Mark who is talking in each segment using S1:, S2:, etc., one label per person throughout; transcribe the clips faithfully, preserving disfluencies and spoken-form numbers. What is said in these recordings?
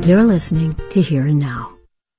S1: You're listening to Here and Now.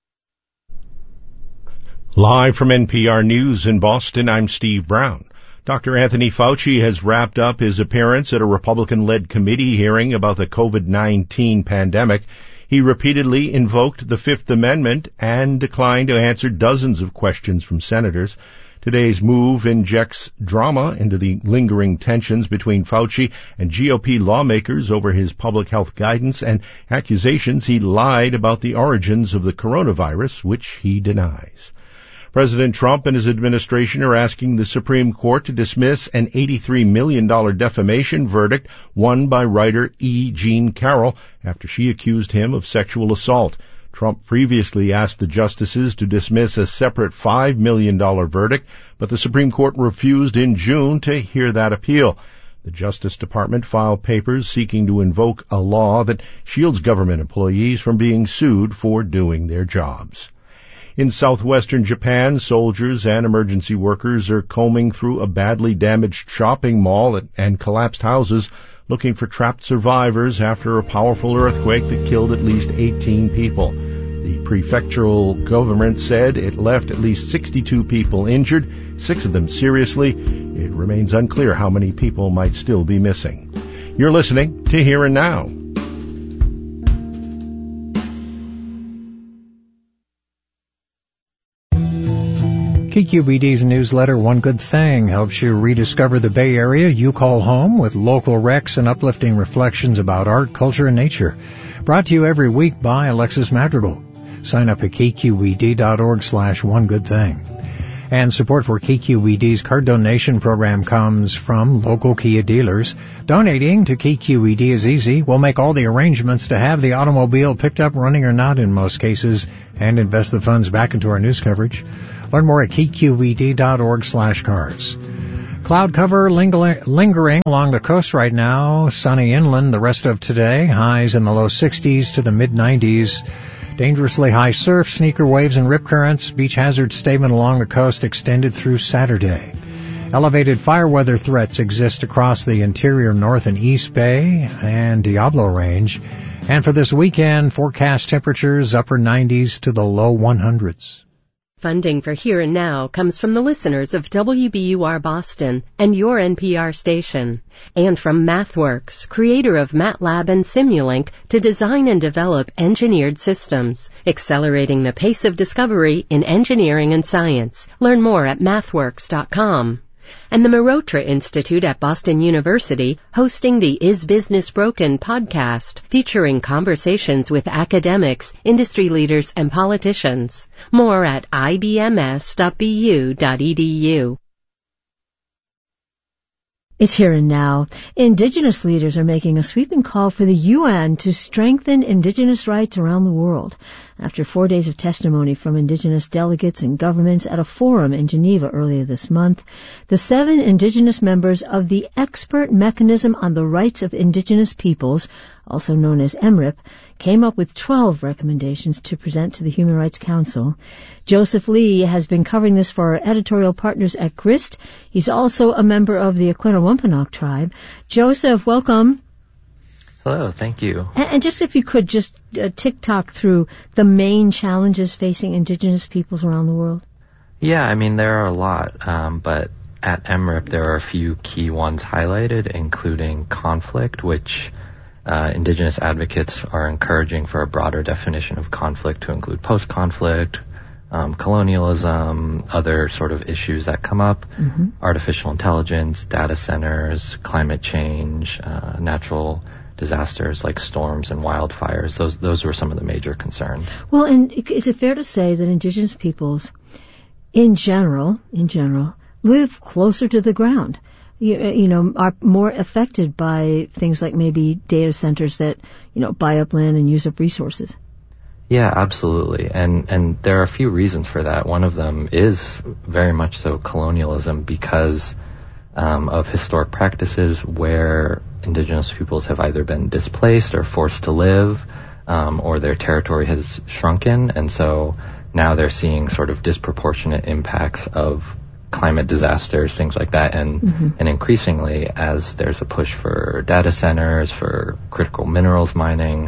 S2: Live from N P R News in Boston, I'm Steve Brown. Doctor Anthony Fauci has wrapped up his appearance at a Republican-led committee hearing about the COVID nineteen pandemic. He repeatedly invoked the Fifth Amendment and declined to answer dozens of questions from senators. Today's move injects drama into the lingering tensions between Fauci and G O P lawmakers over his public health guidance and accusations he lied about the origins of the coronavirus, which he denies. President Trump and his administration are asking the Supreme Court to dismiss an eighty-three million dollars defamation verdict won by writer E. Jean Carroll after she accused him of sexual assault. Trump previously asked the justices to dismiss a separate five million dollars verdict, but the Supreme Court refused in June to hear that appeal. The Justice Department filed papers seeking to invoke a law that shields government employees from being sued for doing their jobs. In southwestern Japan, soldiers and emergency workers are combing through a badly damaged shopping mall and collapsed houses looking for trapped survivors after a powerful earthquake that killed at least eighteen people. The prefectural government said it left at least sixty-two people injured, six of them seriously. It remains unclear how many people might still be missing. You're listening to Here and Now.
S3: K Q B D's newsletter, One Good Thing, helps you rediscover the Bay Area you call home with local recs and uplifting reflections about art, culture, and nature. Brought to you every week by Alexis Madrigal. Sign up at kqed.org slash one good thing. And support for K Q B D's card donation program comes from local Kia dealers. Donating to K Q E D is easy. We'll make all the arrangements to have the automobile picked up, running or not in most cases, and invest the funds back into our news coverage. Learn more at kqed.org slash cars. Cloud cover lingering along the coast right now. Sunny inland the rest of today. Highs in the low sixties to the mid nineties. Dangerously high surf, sneaker waves, and rip currents. Beach hazard statement along the coast extended through Saturday. Elevated fire weather threats exist across the interior North and East Bay and Diablo Range. And for this weekend, forecast temperatures upper nineties to the low hundreds.
S4: Funding for Here and Now comes from the listeners of W B U R Boston and your N P R station, and from MathWorks, creator of MATLAB and Simulink, to design and develop engineered systems, accelerating the pace of discovery in engineering and science. Learn more at mathworks dot com. And the Marotra Institute at Boston University, hosting the Is Business Broken podcast, featuring conversations with academics, industry leaders, and politicians. More at I B M S dot B U dot E D U.
S1: It's Here and Now. Indigenous leaders are making a sweeping call for the U N to strengthen Indigenous rights around the world. After four days of testimony from Indigenous delegates and governments at a forum in Geneva earlier this month, the seven Indigenous members of the Expert Mechanism on the Rights of Indigenous Peoples, also known as M R I P, came up with twelve recommendations to present to the Human Rights Council. Joseph Lee has been covering this for our editorial partners at Grist. He's also a member of the Aquinnah-Wampanoag tribe. Joseph, welcome.
S5: Hello, thank you.
S1: And, and just if you could just uh, tick-tock through the main challenges facing Indigenous peoples around the world.
S5: Yeah, I mean, there are a lot, um, but at M R I P there are a few key ones highlighted, including conflict, which uh, Indigenous advocates are encouraging for a broader definition of conflict to include post-conflict, um, colonialism, other sort of issues that come up, mm-hmm. artificial intelligence, data centers, climate change, uh, natural disasters like storms and wildfires. Those those were some of the major concerns.
S1: Well, and is it fair to say that Indigenous peoples, in general, in general, live closer to the ground? You, you know, are more affected by things like maybe data centers that, you know, buy up land and use up resources?
S5: Yeah, absolutely. And and there are a few reasons for that. One of them is very much so colonialism, because um, of historic practices where Indigenous peoples have either been displaced or forced to live, um, or their territory has shrunken, and so now they're seeing sort of disproportionate impacts of climate disasters, things like that, and mm-hmm. and increasingly, as there's a push for data centers, for critical minerals mining,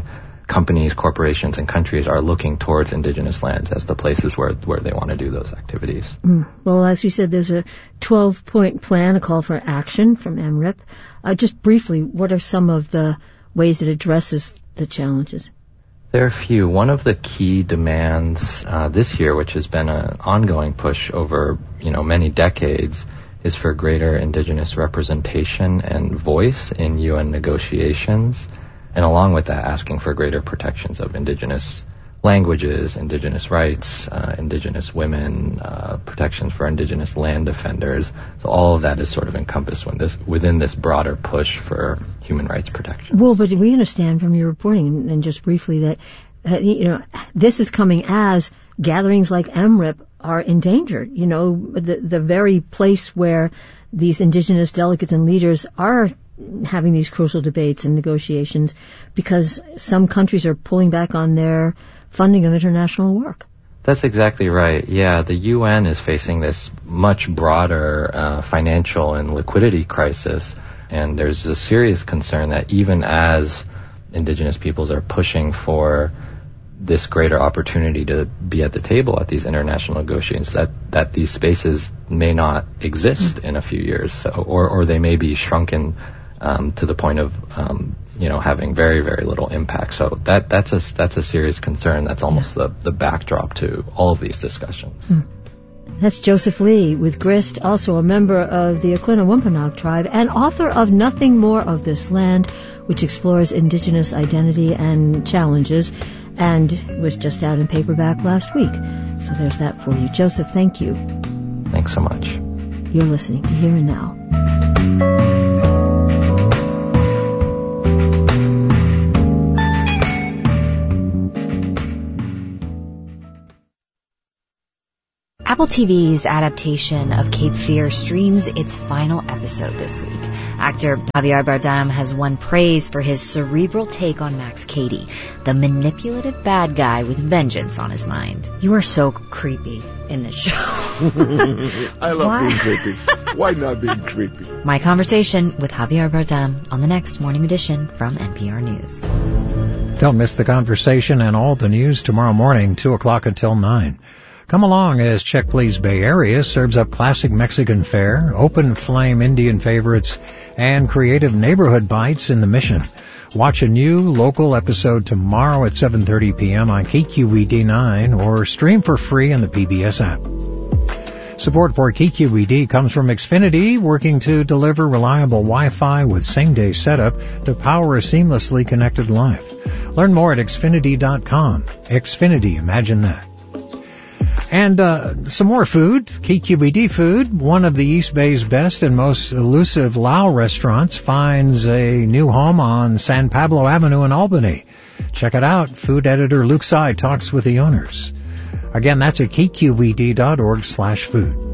S5: companies, corporations, and countries are looking towards indigenous lands as the places where, where they want to do those activities.
S1: Mm. Well, as you said, there's a twelve-point plan, a call for action from M R I P. Uh, just briefly, what are some of the ways it addresses the challenges?
S5: There are a few. One of the key demands uh, this year, which has been an ongoing push over, you know, many decades, is for greater indigenous representation and voice in U N negotiations, and along with that, asking for greater protections of indigenous languages, indigenous rights, uh, indigenous women, uh, protections for indigenous land defenders. So all of that is sort of encompassed within this, within this broader push for human rights protection.
S1: Well, but we understand from your reporting, and just briefly, that uh, you know this is coming as gatherings like M R I P are endangered. You know, the the very place where these indigenous delegates and leaders are having these crucial debates and negotiations, because some countries are pulling back on their funding of international work.
S5: That's exactly right. Yeah, the U N is facing this much broader uh, financial and liquidity crisis, and there's a serious concern that even as indigenous peoples are pushing for this greater opportunity to be at the table at these international negotiations, that, that these spaces may not exist mm-hmm. in a few years, so or, or they may be shrunken Um, to the point of, um, you know, having very, very little impact. So that that's a that's a serious concern. That's almost yeah. the, the backdrop to all of these discussions.
S1: Mm. That's Joseph Lee with GRIST, also a member of the Aquinnah Wampanoag tribe and author of Nothing More of This Land, which explores indigenous identity and challenges, and was just out in paperback last week. So there's that for you. Joseph, thank you.
S5: Thanks so much.
S1: You're listening to Here and Now.
S6: Apple T V's adaptation of Cape Fear streams its final episode this week. Actor Javier Bardem has won praise for his cerebral take on Max Cady, the manipulative bad guy with vengeance on his mind. You are so creepy in this show.
S7: I love Why? being creepy. Why not being creepy?
S6: My conversation with Javier Bardem on the next Morning Edition from N P R News.
S3: Don't miss the conversation and all the news tomorrow morning, two o'clock until nine. Come along as Check Please Bay Area serves up classic Mexican fare, open flame Indian favorites, and creative neighborhood bites in the Mission. Watch a new local episode tomorrow at seven thirty p.m. on K Q E D nine or stream for free in the P B S app. Support for K Q E D comes from Xfinity, working to deliver reliable Wi-Fi with same-day setup to power a seamlessly connected life. Learn more at Xfinity dot com. Xfinity, imagine that. And uh, some more food, K Q E D food. One of the East Bay's best and most elusive Lao restaurants finds a new home on San Pablo Avenue in Albany. Check it out. Food editor Luke Tsai talks with the owners. Again, that's at K Q E D dot org slash food.